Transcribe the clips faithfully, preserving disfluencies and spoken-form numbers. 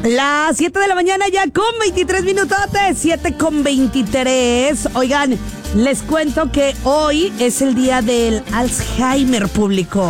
Las siete de la mañana ya con veintitrés minutotes, siete con veintitrés. Oigan, les cuento que hoy es el día del Alzheimer público.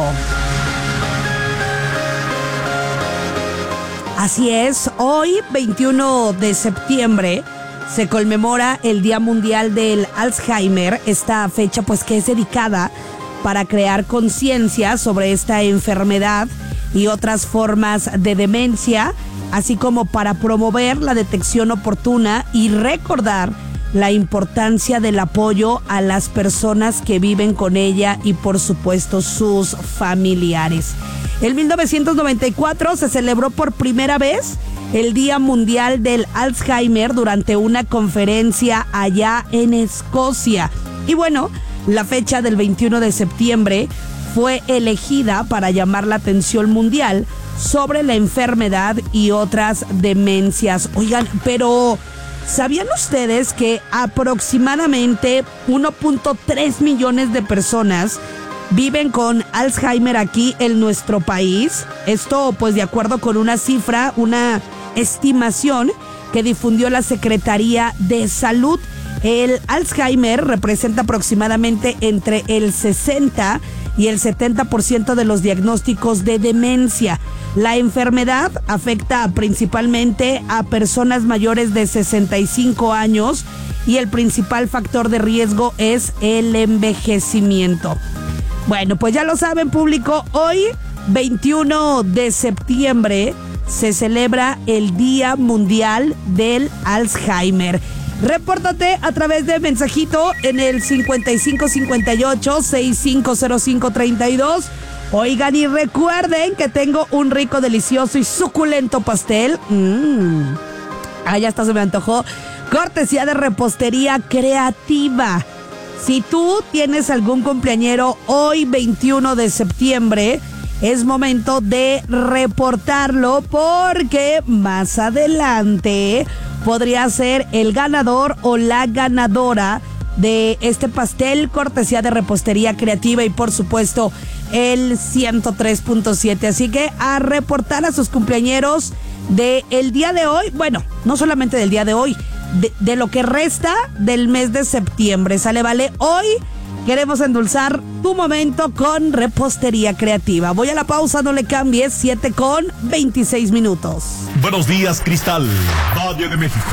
Así es, hoy, veintiuno de septiembre, se conmemora el Día Mundial del Alzheimer. Esta fecha, pues, que es dedicada para crear conciencia sobre esta enfermedad y otras formas de demencia, así como para promover la detección oportuna y recordar la importancia del apoyo a las personas que viven con ella y, por supuesto, sus familiares. En mil novecientos noventa y cuatro se celebró por primera vez el Día Mundial del Alzheimer durante una conferencia allá en Escocia. Y bueno, la fecha del veintiuno de septiembre fue elegida para llamar la atención mundial sobre la enfermedad y otras demencias. Oigan, pero ¿sabían ustedes que aproximadamente uno punto tres millones de personas viven con Alzheimer aquí en nuestro país? Esto, pues, de acuerdo con una cifra, una estimación que difundió la Secretaría de Salud. El Alzheimer representa aproximadamente entre el sesenta y el setenta por ciento de los diagnósticos de demencia. La enfermedad afecta principalmente a personas mayores de sesenta y cinco años y el principal factor de riesgo es el envejecimiento. Bueno, pues ya lo saben, público, hoy, veintiuno de septiembre, se celebra el Día Mundial del Alzheimer. Repórtate a través de mensajito en el cincuenta y cinco cincuenta y ocho, sesenta y cinco cero cinco treinta y dos. Oigan, y recuerden que tengo un rico, delicioso y suculento pastel. Mmm. Ah, ya hasta se me antojó. Cortesía de Repostería Creativa. Si tú tienes algún cumpleañero hoy, veintiuno de septiembre, es momento de reportarlo porque más adelante podría ser el ganador o la ganadora de este pastel, cortesía de Repostería Creativa y, por supuesto, el ciento tres punto siete. Así que a reportar a sus cumpleañeros del día de hoy, bueno, no solamente del día de hoy, de, de lo que resta del mes de septiembre. ¿Sale, vale? Hoy queremos endulzar tu momento con Repostería Creativa. Voy a la pausa, no le cambies, siete con veintiséis minutos. Buenos días, Cristal, Valle de México.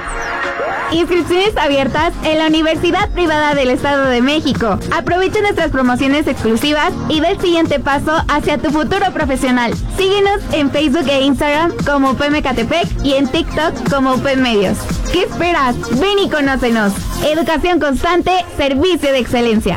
Inscripciones abiertas en la Universidad Privada del Estado de México. Aprovecha nuestras promociones exclusivas y da el siguiente paso hacia tu futuro profesional. Síguenos en Facebook e Instagram como U P M Ecatepec y en TikTok como U P M Medios. ¿Qué esperas? Ven y conócenos. Educación constante, servicio de excelencia.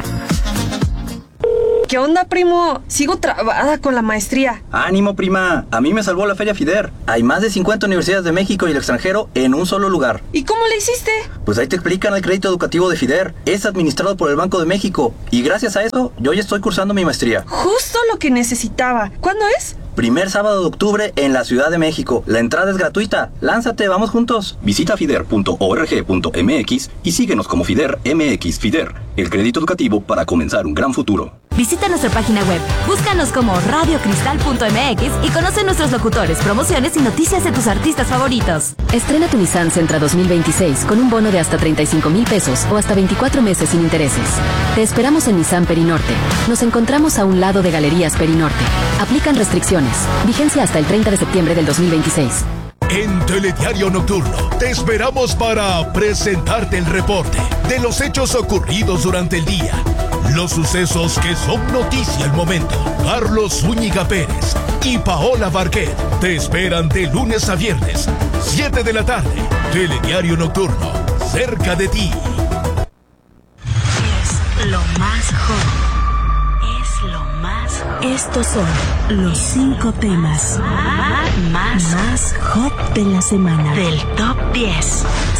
¿Qué onda, primo? Sigo trabada con la maestría. ¡Ánimo, prima! A mí me salvó la Feria FIDER. Hay más de cincuenta universidades de México y el extranjero en un solo lugar. ¿Y cómo le hiciste? Pues ahí te explican el crédito educativo de FIDER. Es administrado por el Banco de México. Y gracias a eso, yo ya estoy cursando mi maestría. Justo lo que necesitaba. ¿Cuándo es? Primer sábado de octubre en la Ciudad de México. La entrada es gratuita. Lánzate, vamos juntos. Visita fider punto org punto mx y síguenos como FIDER M X. FIDER, el crédito educativo para comenzar un gran futuro. Visita nuestra página web, búscanos como radio cristal punto m x y conoce nuestros locutores, promociones y noticias de tus artistas favoritos. Estrena tu Nissan Sentra dos mil veintiséis con un bono de hasta treinta y cinco mil pesos o hasta veinticuatro meses sin intereses. Te esperamos en Nissan Perinorte. Nos encontramos a un lado de Galerías Perinorte. Aplican restricciones. Vigencia hasta el treinta de septiembre del dos mil veintiséis. En Telediario Nocturno te esperamos para presentarte el reporte de los hechos ocurridos durante el día. Los sucesos que son noticia al momento. Carlos Zúñiga Pérez y Paola Barquet te esperan de lunes a viernes, siete de la tarde. Telediario Nocturno, cerca de ti. Es lo más hot. Es lo más hot. Estos son los cinco temas más, más hot de la semana. Del top diez.